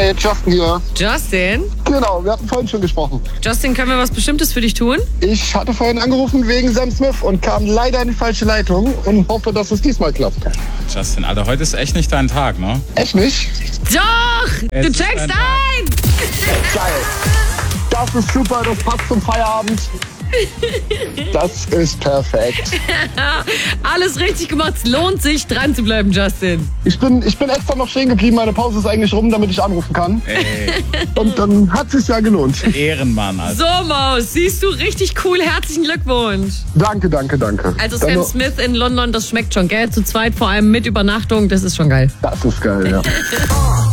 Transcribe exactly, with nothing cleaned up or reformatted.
Hey, Justin hier. Justin? Genau, wir hatten vorhin schon gesprochen. Justin, können wir was Bestimmtes für dich tun? Ich hatte vorhin angerufen wegen Sam Smith und kam leider in die falsche Leitung und hoffe, dass es diesmal klappt. Justin, Alter, heute ist echt nicht dein Tag, ne? Echt nicht? Doch! Es Du ist checkst ein ein! Geil. Das ist super, das passt zum Feierabend. Das ist perfekt. Alles richtig gemacht. Es lohnt sich, dran zu bleiben, Justin. Ich bin, ich bin extra noch stehen geblieben. Meine Pause ist eigentlich rum, damit ich anrufen kann. Ey, Und dann hat es sich ja gelohnt. Ehrenmann, Alter. So, Maus, siehst du, richtig cool. Herzlichen Glückwunsch. Danke, danke, danke. Also Dann Sam noch- Smith in London, das schmeckt schon, gell? Zu zweit, vor allem mit Übernachtung, das ist schon geil. Das ist geil, ja.